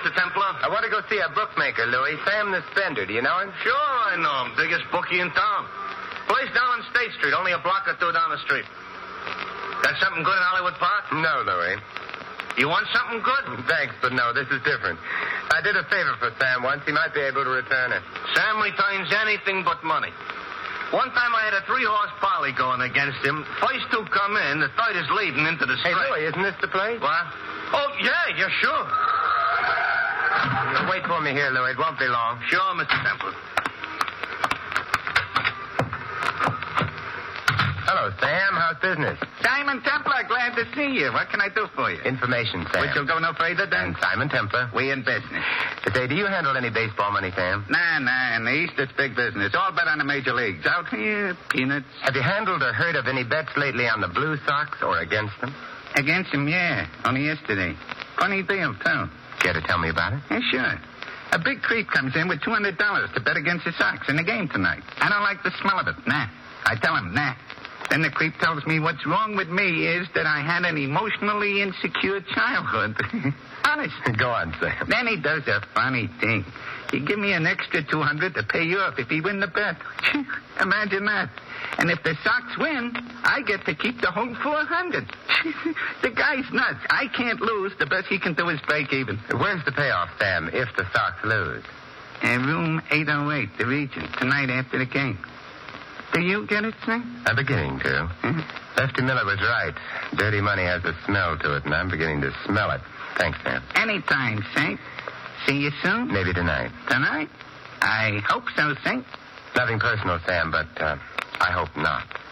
Mr. Templar? I want to go see a bookmaker, Louis. Sam the Spender. Do you know him? Sure, I know him. Biggest bookie in town. Place down on State Street, only a block or two down the street. Got something good in Hollywood Park? No, Louis. You want something good? Thanks, but no, this is different. I did a favor for Sam once. He might be able to return it. Sam returns anything but money. One time I had a 3-horse poly going against him. First two come in, the third is leading into the straight. Hey, Louis, isn't this the place? What? Oh, yeah, sure. Wait for me here, Louis. It won't be long. Sure, Mr. Temple. Hello, Sam. How's business? Simon Templar, glad to see you. What can I do for you? Information, Sam. Which will go no further And than... Simon Templar. We in business. Say, do you handle any baseball money, Sam? Nah. In the East, it's big business. All bet on the major leagues. Out here, peanuts. Have you handled or heard of any bets lately on the Blue Sox or against them? Against them, yeah. Only yesterday. Funny deal, too. Care to tell me about it? Yeah, sure. A big creep comes in with $200 to bet against the Sox in the game tonight. I don't like the smell of it. Nah. I tell him, nah. Then the creep tells me what's wrong with me is that I had an emotionally insecure childhood. Honest. Go on, Sam. Then he does a funny thing. He give me an extra $200 to pay you off if he win the bet. Imagine that. And if the Sox win, I get to keep the whole $400. The guy's nuts. I can't lose. The best he can do is break even. Where's the payoff, Sam, if the Sox lose? Room 808, the Regent, tonight after the game. Do you get it, Sam? I'm beginning to. Lefty Miller was right. Dirty money has a smell to it, and I'm beginning to smell it. Thanks, Sam. Anytime, Saint. See you soon? Maybe tonight. Tonight? I hope so, Saint. Nothing personal, Sam, but I hope not.